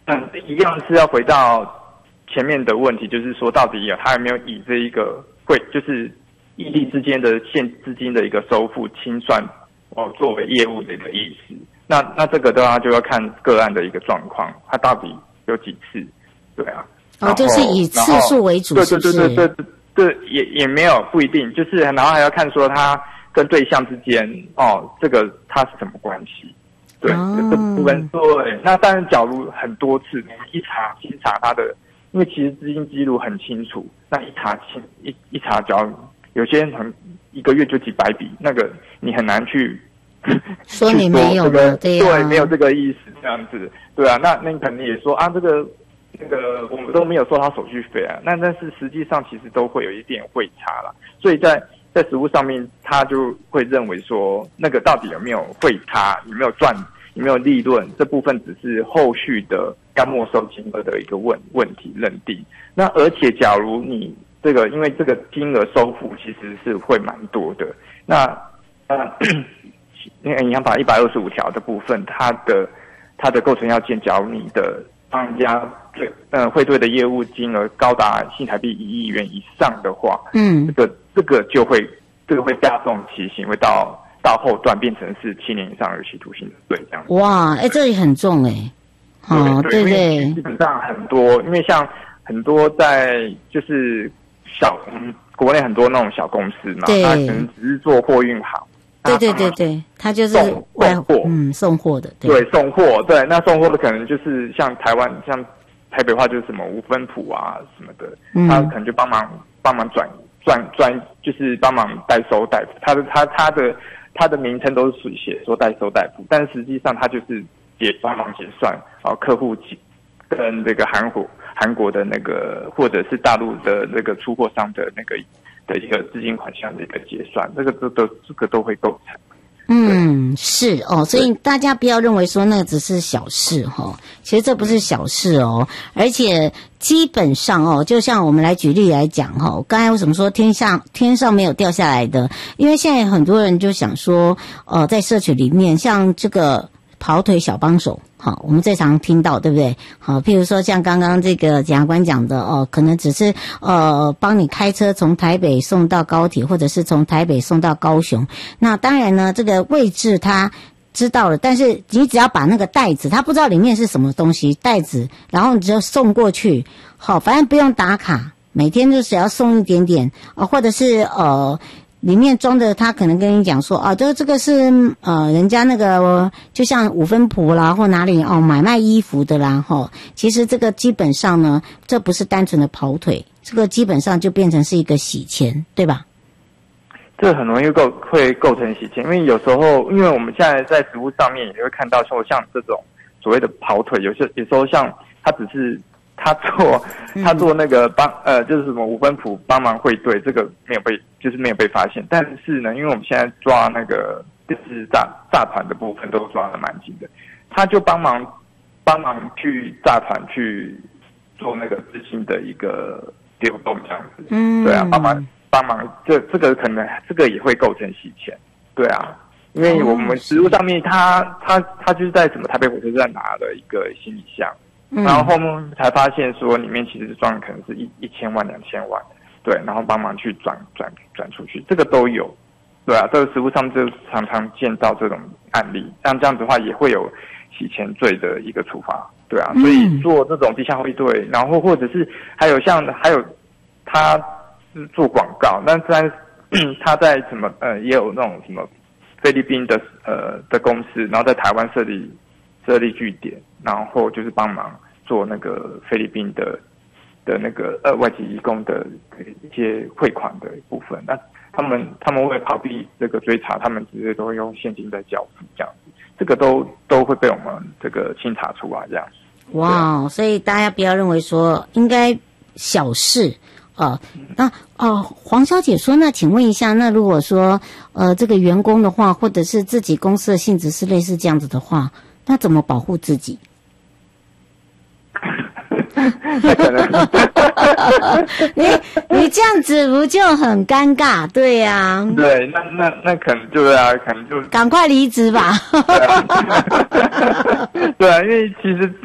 一样是要回到前面的问题，就是说到底他有没有以这一个就是异地之间的现资金的一个收付清算作为业务的一个意思。那这个的话就要看个案的一个状况，它到底有几次，对啊。 就是以次数为主，是不是？ 对，也没有不一定，就是然后还要看说他跟对象之间这个他是什么关系。对，这部分对。那当然，假如很多次，我们清查他的，因为其实资金记录很清楚，那一查，只要有些人很一个月就几百笔，那个你很难去说你没有的， 对， 没有这个意思，这样子，对啊。那你可能也说啊，这个我们都没有收他手续费啊，但是实际上其实都会有一点汇差啦，所以在实务上面，他就会认为说，那个到底有没有汇差，有没有赚，有没有利润，这部分只是后续的要没收金额的一个问题认定。那而且，假如你这个因为这个金额收付其实是会蛮多的，那银行法125条的部分，它的构成要件，假如你的帮人家汇兑的业务金额高达新台币1亿元以上的话，这个会加重其刑，会到后段变成是7年以上有期徒刑的罪这样子。 哇，这也很重对对。 基本上很多，因为像很多在就是国内很多那种小公司嘛，他可能只是做货运行。 对，他就是送货的， 对，送货，对，那送货的可能就是像台北话就是什么5分埔啊什么的，他可能就帮忙转，就是帮忙代收代付，他的名称都是写说代收代付，但是实际上他就是帮忙结算客户跟这个韩国的那个或者是大陆的那个出货商的那个的一个资金款项的一个结算，这个都会构成。 是所以大家不要认为说那只是小事其实这不是小事而且基本上就像我们来举例来讲刚才为什么说天上没有掉下来的，因为现在很多人就想说在社群里面像这个跑腿小帮手我们最常听到，对不对？譬如说像刚刚这个检察官讲的可能只是帮你开车从台北送到高铁，或者是从台北送到高雄。那当然呢，这个位置他知道了，但是你只要把那个袋子，他不知道里面是什么东西，袋子，然后你就送过去，反正不用打卡，每天就只要送一点点或者是里面装的，他可能跟你讲说这个是人家那个就像5分埔啦或哪里买卖衣服的啦其实这个基本上呢，这不是单纯的跑腿，这个基本上就变成是一个洗钱，对吧？ 这很容易会构成洗钱，因为有时候因为我们现在在实务上面也会看到说像这种所谓的跑腿，有时候像他只是他做那个就是什么5分埔帮忙汇兑，这个没有被发现。但是呢，因为我们现在抓那个就是诈团的部分都抓得蛮紧的，他就帮忙去诈团去做那个资金的一个流动这样子。对啊，帮忙这个可能这个也会构成洗钱。对啊，因为我们实务上面他就是在什么台北火车站拿了一个行李箱。然后后面才发现说里面其实装可能是1000万2000万，对，然后帮忙去转出去，这个都有，对啊，这个实务上就常常见到这种案例，像这样子的话也会有洗钱罪的一个处罚，对啊，所以做这种地下汇兑，然后或者是还有他是做广告，但是他在什么也有那种什么菲律宾的公司，然后在台湾设立据点，然后就是帮忙做那个菲律宾的那个外籍移工的一些汇款的部分。那他们为了逃避这个追查，他们直接都会用现金在交付这样子，这个都会被我们这个清查出来这样子。 哇，所以大家不要认为说应该小事。那黄小姐说，那请问一下，那如果说这个员工的话，或者是自己公司的性质是类似这样子的话，那怎么保护自己？ 那可能你这样子不就很尴尬？对呀、 对，那可能就是可能就赶快离职吧。 对啊，因为其实